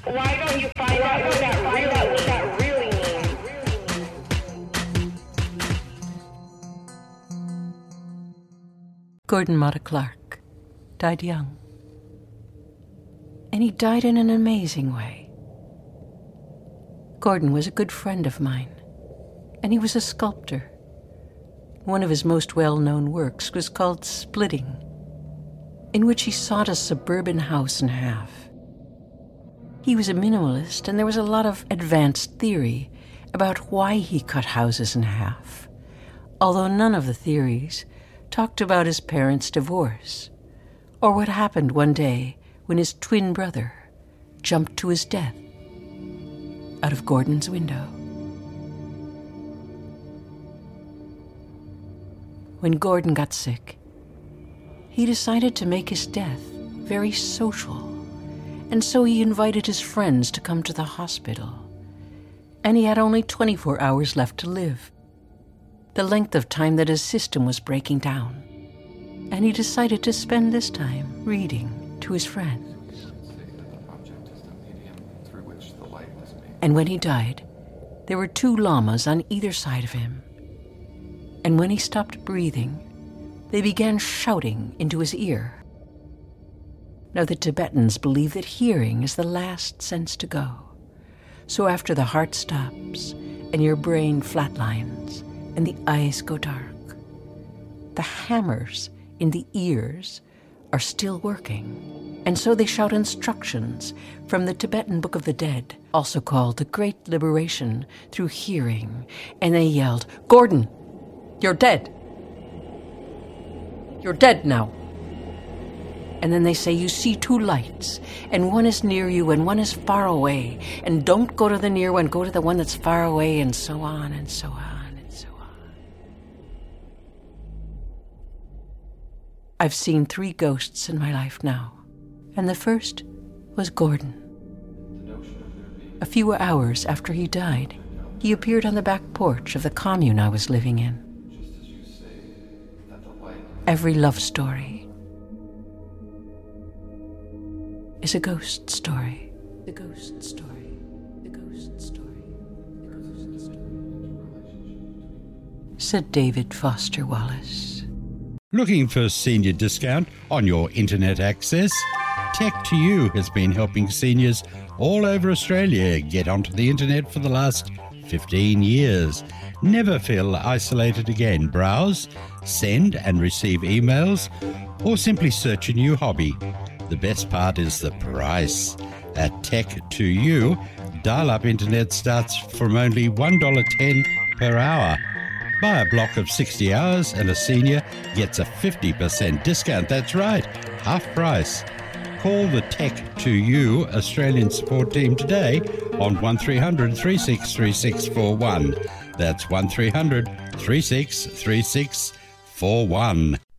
Why don't you find out what that really means? Gordon Motta Clark died young. And he died in an amazing way. Gordon was a good friend of mine, and he was a sculptor. One of his most well-known works was called Splitting, in which he sawed a suburban house in half. He was a minimalist, and there was a lot of advanced theory about why he cut houses in half, although none of the theories talked about his parents' divorce, or what happened one day when his twin brother jumped to his death out of Gordon's window. When Gordon got sick, he decided to make his death very social, and so he invited his friends to come to the hospital. And he had only 24 hours left to live, the length of time that his system was breaking down. And he decided to spend this time reading to his friends. And when he died, there were 2 llamas on either side of him. And when he stopped breathing, they began shouting into his ear. Now the Tibetans believe that hearing is the last sense to go. So after the heart stops and your brain flatlines and the eyes go dark, the hammers in the ears are still working. And so they shout instructions from the Tibetan Book of the Dead, also called the Great Liberation Through Hearing. And they yelled, "Gordon, you're dead. You're dead now." And then they say, "You see 2 lights, and one is near you and one is far away. And don't go to the near one, go to the one that's far away," and so on and so on and so on. I've seen 3 ghosts in my life now, and the first was Gordon. A few hours after he died, he appeared on the back porch of the commune I was living in. Every love story is a ghost story. The ghost story. The ghost story. The ghost story. Said David Foster Wallace. Looking for senior discount on your internet access? Tech2U has been helping seniors all over Australia get onto the internet for the last 15 years. Never feel isolated again. Browse, send and receive emails, or simply search a new hobby. The best part is the price. At Tech2U, dial-up internet starts from only $1.10 per hour. Buy a block of 60 hours and a senior gets a 50% discount. That's right, half price. Call the Tech2U Australian support team today on 1300 363641. That's 1300 363641.